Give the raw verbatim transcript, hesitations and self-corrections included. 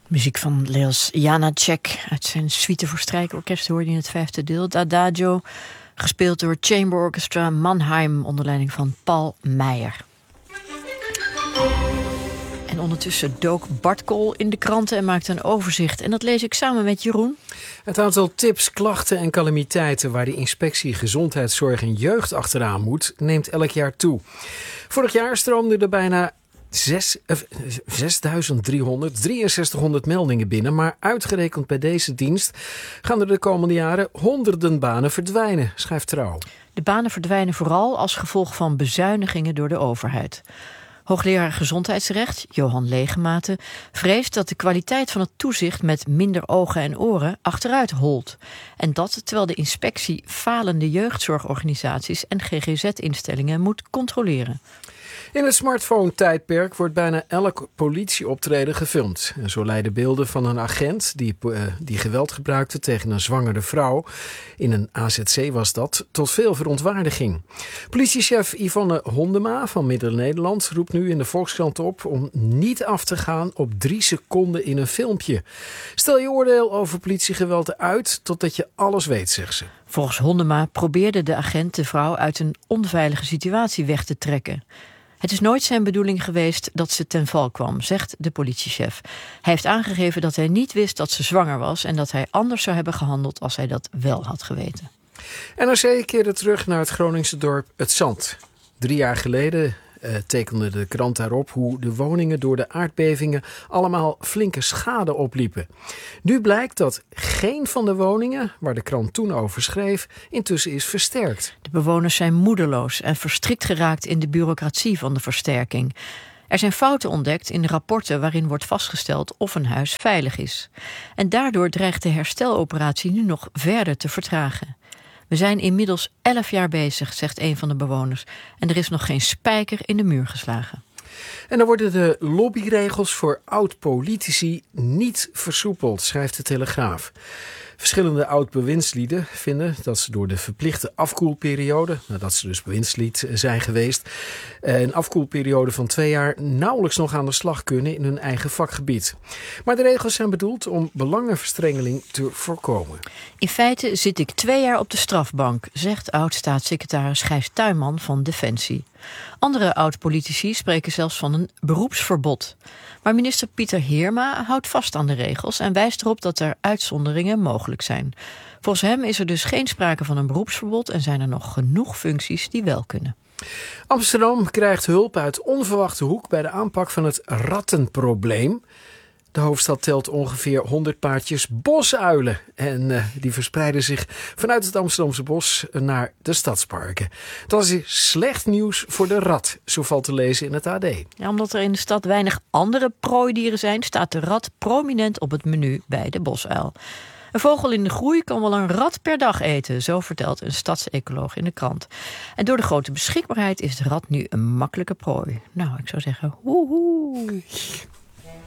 Muziek van Leos Janáček uit zijn suite voor strijkorkest hoorde je in het vijfde deel. Het Adagio, gespeeld door Chamber Orchestra Mannheim onder leiding van Paul Meijer. En ondertussen dook Bart Kool in de kranten en maakte een overzicht. En dat lees ik samen met Jeroen. Het aantal tips, klachten en calamiteiten waar de inspectie Gezondheidszorg en Jeugd achteraan moet, neemt elk jaar toe. Vorig jaar stroomden er bijna zesduizend driehonderd, drieënzestighonderd meldingen binnen. Maar uitgerekend bij deze dienst gaan er de komende jaren honderden banen verdwijnen, schrijft Trouw. De banen verdwijnen vooral als gevolg van bezuinigingen door de overheid. Hoogleraar Gezondheidsrecht, Johan Legematen, vreest dat de kwaliteit van het toezicht met minder ogen en oren achteruit holt. En dat terwijl de inspectie falende jeugdzorgorganisaties en G G Z-instellingen moet controleren. In het smartphone-tijdperk wordt bijna elk politieoptreden gefilmd. En zo leiden beelden van een agent die, uh, die geweld gebruikte tegen een zwangere vrouw, in een A Z C was dat, tot veel verontwaardiging. Politiechef Yvonne Hondema van Midden-Nederland roept nu in de Volkskrant op om niet af te gaan op drie seconden in een filmpje. Stel je oordeel over politiegeweld uit totdat je alles weet, zegt ze. Volgens Hondema probeerde de agent de vrouw uit een onveilige situatie weg te trekken. Het is nooit zijn bedoeling geweest dat ze ten val kwam, zegt de politiechef. Hij heeft aangegeven dat hij niet wist dat ze zwanger was en dat hij anders zou hebben gehandeld als hij dat wel had geweten. N R C keerde terug naar het Groningse dorp Het Zand. Drie jaar geleden uh, tekende de krant daarop hoe de woningen door de aardbevingen allemaal flinke schade opliepen. Nu blijkt dat geen van de woningen, waar de krant toen over schreef, intussen is versterkt. De bewoners zijn moedeloos en verstrikt geraakt in de bureaucratie van de versterking. Er zijn fouten ontdekt in de rapporten waarin wordt vastgesteld of een huis veilig is. En daardoor dreigt de hersteloperatie nu nog verder te vertragen. We zijn inmiddels elf jaar bezig, zegt een van de bewoners. En er is nog geen spijker in de muur geslagen. En dan worden de lobbyregels voor oud-politici niet versoepeld, schrijft de Telegraaf. Verschillende oud-bewindslieden vinden dat ze door de verplichte afkoelperiode, nadat ze dus bewindslid zijn geweest, een afkoelperiode van twee jaar nauwelijks nog aan de slag kunnen in hun eigen vakgebied. Maar de regels zijn bedoeld om belangenverstrengeling te voorkomen. In feite zit ik twee jaar op de strafbank, zegt oud-staatssecretaris Gijs Tuinman van Defensie. Andere oud-politici spreken zelfs van een beroepsverbod. Maar minister Pieter Heerma houdt vast aan de regels en wijst erop dat er uitzonderingen mogelijk zijn. Volgens hem is er dus geen sprake van een beroepsverbod en zijn er nog genoeg functies die wel kunnen. Amsterdam krijgt hulp uit onverwachte hoek bij de aanpak van het rattenprobleem. De hoofdstad telt ongeveer honderd paardjes bosuilen. En uh, die verspreiden zich vanuit het Amsterdamse bos naar de stadsparken. Dat is slecht nieuws voor de rat, zo valt te lezen in het A D. Ja, omdat er in de stad weinig andere prooidieren zijn, staat de rat prominent op het menu bij de bosuil. Een vogel in de groei kan wel een rat per dag eten, zo vertelt een stadsecoloog in de krant. En door de grote beschikbaarheid is de rat nu een makkelijke prooi. Nou, ik zou zeggen, woehoe.